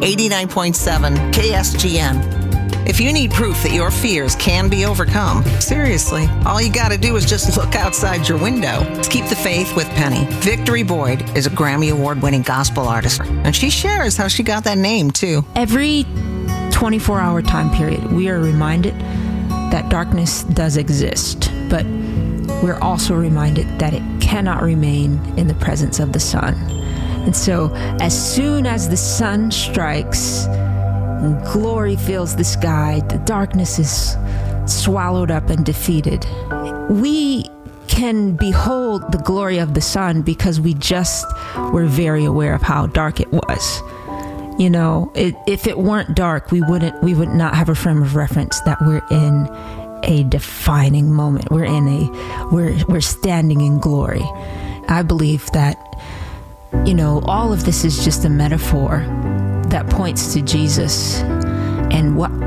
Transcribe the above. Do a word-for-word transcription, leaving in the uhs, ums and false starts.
eighty-nine point seven K S G N. If you need proof that your fears can be overcome, seriously, all you got to do is just look outside your window. Keep the faith with Penny. Victory Boyd is a Grammy Award-winning gospel artist, and she shares how she got that name, too. Every twenty-four hour time period, we are reminded that darkness does exist, but we're also reminded that it cannot remain in the presence of the sun. And so, as soon as the sun strikes, glory fills the sky, the darkness is swallowed up and defeated. We can behold the glory of the sun because we just were very aware of how dark it was. You know, it, if it weren't dark, we wouldn't, we would not have a frame of reference that we're in a defining moment. We're in a, we're, we're standing in glory. I believe that, you know, all of this is just a metaphor that points to Jesus and what